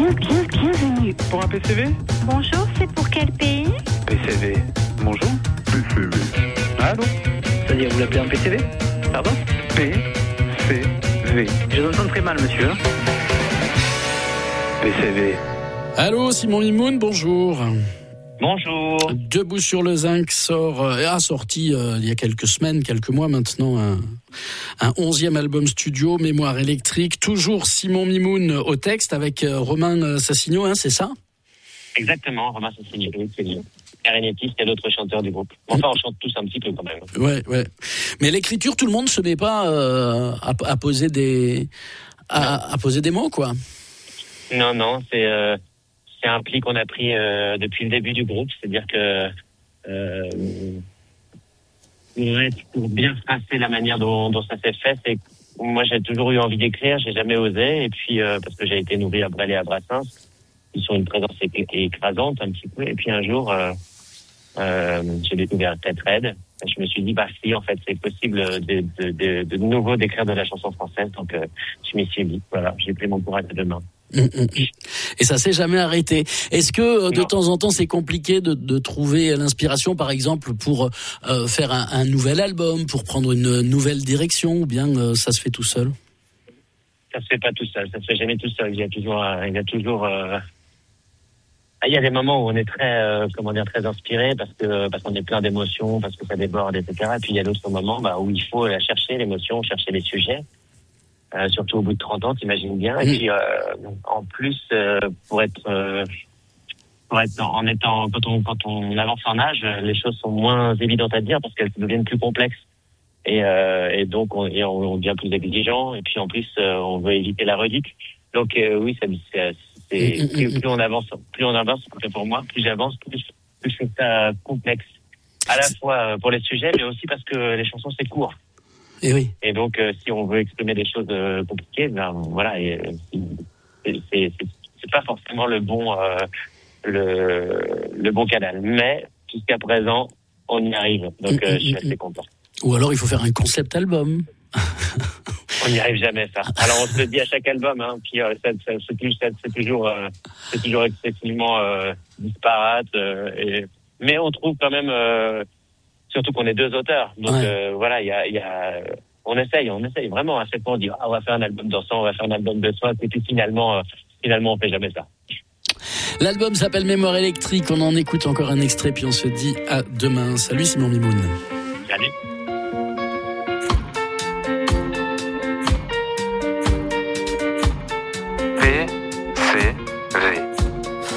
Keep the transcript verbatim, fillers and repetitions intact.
bien, bien, bienvenue. Pour un P C V ? Bonjour, c'est pour quel pays ? P C V. Bonjour. P C V. Allô ? C'est-à-dire, vous l'appelez un P C V ? Pardon ? P C V. Je vous entends très mal, monsieur. P C V. Allô, Simon Mimoun, bonjour. Bonjour. Debout sur le zinc sort, euh, a sorti euh, il y a quelques semaines, quelques mois maintenant, un, un onzième album studio, Mémoire électrique. Toujours Simon Mimoun au texte avec euh, Romain Sassigno, hein, c'est ça ? Exactement, Romain Sassigno, oui, c'est lui. Clarinettiste et d'autres chanteurs du groupe. Enfin, on chante tous un petit peu quand même. Ouais, ouais. Mais l'écriture, tout le monde se met pas euh, à, à poser des, à, à poser des mots, quoi. Non, non, c'est euh, c'est un pli qu'on a pris euh, depuis le début du groupe, c'est-à-dire que euh, pour bien tracer la manière dont, dont ça s'est fait, c'est moi j'ai toujours eu envie d'écrire, j'ai jamais osé, et puis euh, parce que j'ai été nourri à Brel et à Brassens, qui sont une présence écrasante un petit peu, et puis un jour euh, euh, j'ai découvert Tête Raide. Je me suis dit, bah si, en fait, c'est possible de, de, de, de nouveau d'écrire de la chanson française, donc euh, je m'y suis dit, voilà, j'ai pris mon courage à deux mains. Et ça s'est jamais arrêté. Est-ce que de non. temps en temps c'est compliqué de, de trouver l'inspiration, par exemple, pour euh, faire un, un nouvel album, pour prendre une nouvelle direction, ou bien euh, ça se fait tout seul ? Ça se fait pas tout seul, ça se fait jamais tout seul. Il y a toujours, euh, il y a toujours, euh... il y a des moments où on est très, euh, comment dire, très inspiré parce que parce qu'on est plein d'émotions, parce que ça déborde, et cetera. Et puis il y a d'autres moments, bah, où il faut la chercher, l'émotion, chercher les sujets. Euh, surtout au bout de trente ans, t'imagines bien. Et puis, euh, en plus, euh, pour être, euh, pour être en, en étant, quand on, quand on avance en âge, les choses sont moins évidentes à dire parce qu'elles deviennent plus complexes. Et, euh, et donc, on, et on, on devient plus exigeant. Et puis, en plus, euh, on veut éviter la redite. Donc, euh, oui, ça, c'est, c'est plus, plus on avance, plus on avance. Pour moi, plus j'avance, plus, plus c'est ça complexe. À la fois pour les sujets, mais aussi parce que les chansons c'est court. Et oui. Et donc, euh, si on veut exprimer des choses euh, compliquées, ben voilà, et, c'est, c'est, c'est, c'est pas forcément le bon, euh, le, le bon canal. Mais jusqu'à présent, on y arrive. Donc, euh, je suis assez content. Ou alors, il faut faire un concept album. On n'y arrive jamais, ça. Alors, on se le dit à chaque album, hein. Puis, euh, ça, ça, c'est, c'est, c'est toujours, euh, c'est toujours excessivement euh, disparate. Euh, et, mais on trouve quand même. Euh, Surtout qu'on est deux auteurs, donc ouais. euh, voilà, il y a, y a, on essaye, on essaye vraiment. À chaque fois, on dit, ah, on va faire un album dansant, on va faire un album de soin, et puis finalement, euh, finalement, on fait jamais ça. L'album s'appelle Mémoire électrique. On en écoute encore un extrait, puis on se dit à demain. Salut Simon Mimoun. Salut. P C